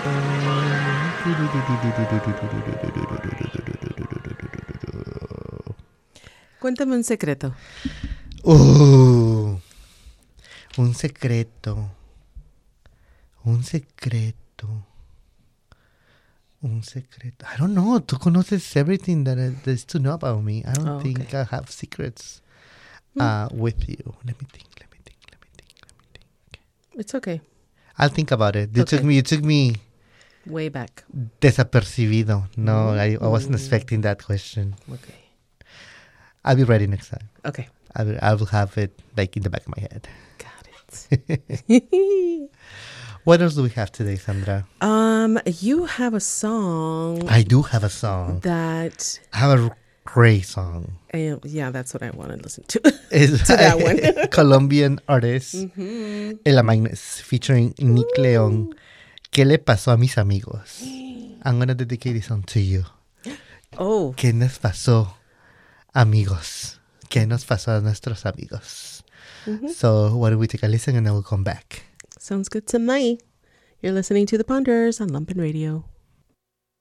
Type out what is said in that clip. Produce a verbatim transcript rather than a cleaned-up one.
Cuéntame un secreto. Uh, un secreto. Un secreto. Un secreto. I don't know. Tú conoces everything that there's to know about me. I don't Oh, think okay. I have secrets uh, with you. Let me think. Let me think. Let me think. Let me think. It's okay. I'll think about it. You Okay. took me. You took me Way back. desapercibido. No, Mm. I, I wasn't expecting that question. Okay. I'll be ready next time. Okay. I will, I will have it like in the back of my head. Got it. What else do we have today, Sandra? um, you have a song I do have a song. that. I have a great song. Uh, yeah, that's what I want to listen to. It's To that one. Colombian artist, Mm-hmm. Ella Magnus, featuring Nick Leon. ¿Qué le pasó a mis amigos? I'm going to dedicate this song to you. Oh. ¿Qué nos pasó, amigos? ¿Qué nos pasó a nuestros amigos? Mm-hmm. So, why don't we take a listen and then we'll come back. Sounds good to me. You're listening to The Ponders on Lumpen Radio.